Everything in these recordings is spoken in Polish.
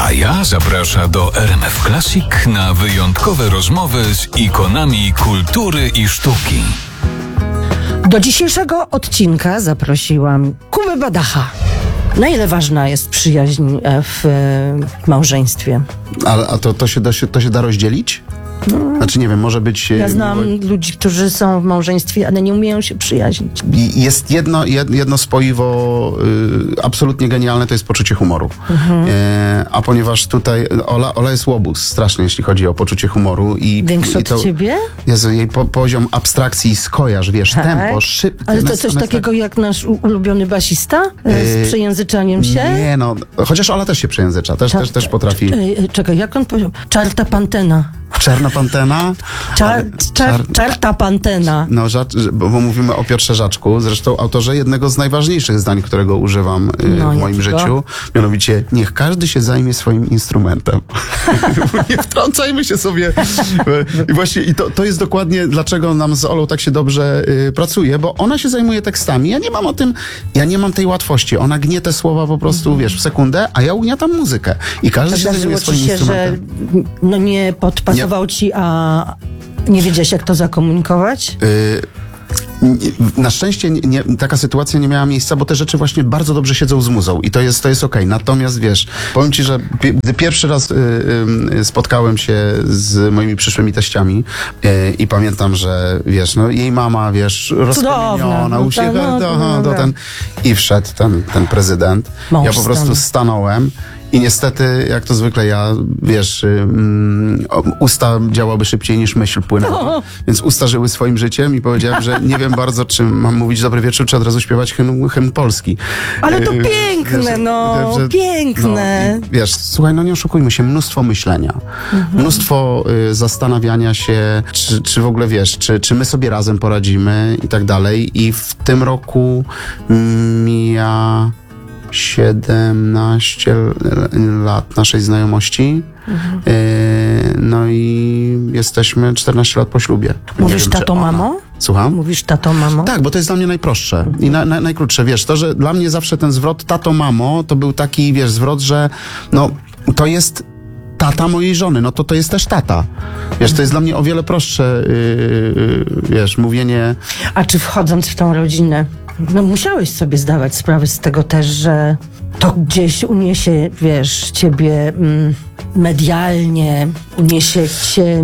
A ja zapraszam do RMF Classic na wyjątkowe rozmowy z ikonami kultury i sztuki. Do dzisiejszego odcinka zaprosiłam Kubę Badacha. Na ile ważna jest przyjaźń w małżeństwie? A to się da rozdzielić? Znaczy nie wiem, może być... Ja znam ludzi, którzy są w małżeństwie, ale nie umieją się przyjaźnić. Jest jedno spoiwo absolutnie genialne, to jest poczucie humoru. A ponieważ tutaj Ola jest łobuz strasznie, jeśli chodzi o poczucie humoru. Większy od ciebie? Jezu, jej poziom abstrakcji i skojarz, wiesz, tak? Tempo, szybko. Ale to coś takiego jak nasz ulubiony basista? Z przejęzyczaniem się? Nie no, chociaż Ola też się przejęzycza, też potrafi. Czekaj, jak on powiedział? Czarta pantena. Czarna pantena? Czarta pantena. No, bo mówimy o Piotrze Żaczku, zresztą autorze jednego z najważniejszych zdań, którego używam w moim życiu. Mianowicie, niech każdy się zajmie swoim instrumentem. Nie wtrącajmy się sobie. I właśnie to jest dokładnie, dlaczego nam z Olą tak się dobrze pracuje, bo ona się zajmuje tekstami. Ja nie mam tej łatwości. Ona gnie te słowa po prostu, wiesz, w sekundę, a ja ugniatam muzykę. I każdy się zajmuje swoim instrumentem. Że nie podpasował ci, a nie wiedziałeś, jak to zakomunikować? Na szczęście taka sytuacja nie miała miejsca, bo te rzeczy właśnie bardzo dobrze siedzą z muzą i to jest okej. Natomiast wiesz, powiem ci, że gdy pierwszy raz spotkałem się z moimi przyszłymi teściami i pamiętam, że wiesz, no jej mama, wiesz, rozpromieniona, i wszedł ten prezydent. Ja po prostu stanąłem. I niestety, jak to zwykle ja, wiesz, usta działały szybciej niż myśl płynęła. Więc usta żyły swoim życiem i powiedziałem, że nie wiem bardzo, czy mam mówić dobry wieczór, czy od razu śpiewać hymn polski. Ale to piękne, piękne. No, wiesz, słuchaj, no nie oszukujmy się, mnóstwo myślenia. Mnóstwo zastanawiania się, czy w ogóle, wiesz, czy my sobie razem poradzimy i tak dalej. I w tym roku mija 17 lat naszej znajomości. No i jesteśmy 14 lat po ślubie. Mówisz tato, mamo? Słucham? Mówisz tato, mamo? Tak, bo to jest dla mnie najprostsze i najkrótsze. Wiesz, to, że dla mnie zawsze ten zwrot tato, mamo, to był taki, wiesz, zwrot, że no, to jest tata mojej żony, no to jest też tata. Wiesz, to jest dla mnie o wiele prostsze, wiesz, mówienie... A czy wchodząc w tą rodzinę, no musiałeś sobie zdawać sprawę z tego też, że to gdzieś uniesie, wiesz, ciebie medialnie, uniesie cię...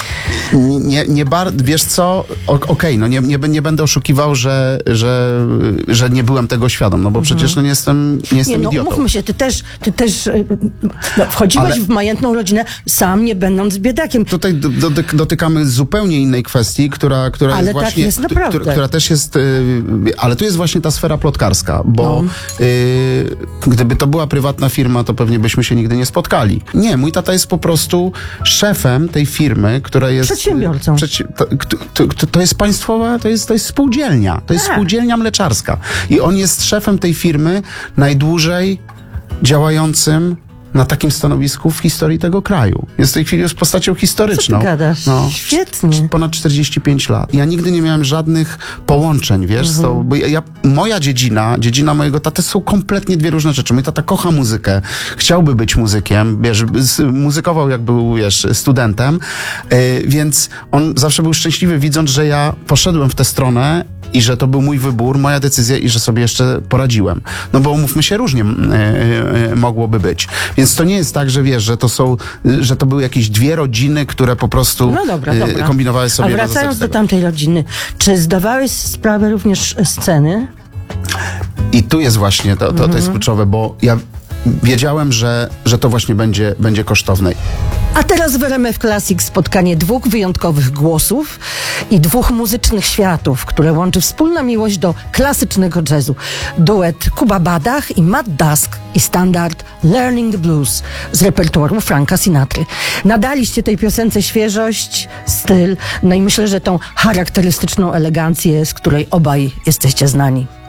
Wiesz co, okej, no nie będę oszukiwał, że nie byłem tego świadom, no bo przecież nie jestem idiotą. Umówmy się, ty też wchodziłeś w majętną rodzinę, sam nie będąc biedakiem. Tutaj dotykamy zupełnie innej kwestii, która ale jest właśnie... Tak jest naprawdę. Która też jest... Ale tu jest właśnie ta sfera plotkarska, bo gdyby to była prywatna firma, to pewnie byśmy się nigdy nie spotkali. Nie, mój tata jest po prostu szefem tej firmy, która jest... Przedsiębiorcą. To jest państwowa, to jest spółdzielnia. To jest spółdzielnia mleczarska. I on jest szefem tej firmy najdłużej działającym na takim stanowisku w historii tego kraju. Jest w tej chwili już postacią historyczną. Co ty gadasz? No, świetnie. Ponad 45 lat. Ja nigdy nie miałem żadnych połączeń, wiesz, bo moja dziedzina mojego taty są kompletnie dwie różne rzeczy. Mój tata kocha muzykę, chciałby być muzykiem, wiesz, muzykował jak był, wiesz, studentem, więc on zawsze był szczęśliwy, widząc, że ja poszedłem w tę stronę i że to był mój wybór, moja decyzja i że sobie jeszcze poradziłem. No bo umówmy się, różnie mogłoby być. Więc to nie jest tak, że wiesz, że to były jakieś dwie rodziny, które po prostu kombinowały sobie. A wracając do tamtej rodziny, czy zdawałeś sprawę również z ceny? I tu jest właśnie, to jest kluczowe, bo ja wiedziałem, że to właśnie będzie kosztowne. A teraz w RMF Classic spotkanie dwóch wyjątkowych głosów i dwóch muzycznych światów, które łączy wspólna miłość do klasycznego jazzu. Duet Kuba Badach i Matt Dusk i standard Learning the Blues z repertuaru Franka Sinatry. Nadaliście tej piosence świeżość, styl, no i myślę, że tą charakterystyczną elegancję, z której obaj jesteście znani.